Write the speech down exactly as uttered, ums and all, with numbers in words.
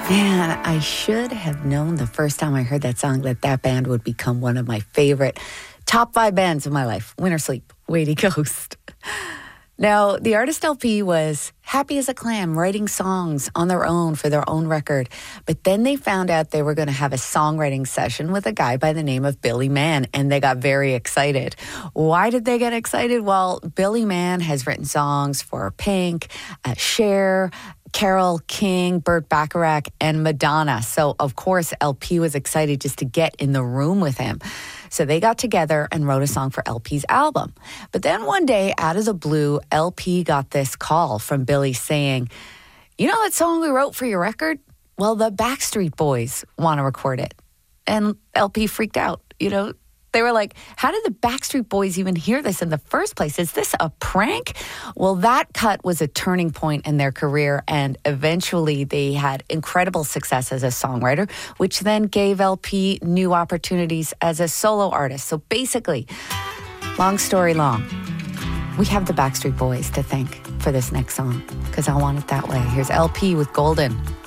Man, I should have known the first time I heard that song that that band would become one of my favorite top five bands of my life. Winter Sleep, Weighty Ghost. Now, the artist L P was happy as a clam, writing songs on their own for their own record. But then they found out they were going to have a songwriting session with a guy by the name of Billy Mann, and they got very excited. Why did they get excited? Well, Billy Mann has written songs for Pink, uh, Cher, Carole King, Burt Bacharach, and Madonna. So, of course, L P was excited just to get in the room with him. So they got together and wrote a song for L P's album. But then one day, out of the blue, L P got this call from Billy saying, you know that song we wrote for your record? Well, the Backstreet Boys want to record it. And L P freaked out, you know. They were like, how did the Backstreet Boys even hear this in the first place? Is this a prank? Well, that cut was a turning point in their career, and eventually they had incredible success as a songwriter, which then gave L P new opportunities as a solo artist. So basically, long story long, we have the Backstreet Boys to thank for this next song, because I Want It That Way. Here's L P with Golden.